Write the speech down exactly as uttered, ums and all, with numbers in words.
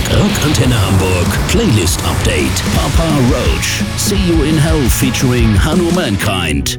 Rockantenne Hamburg Playlist Update. Papa Roach. See You in Hell featuring Hanu Mankind.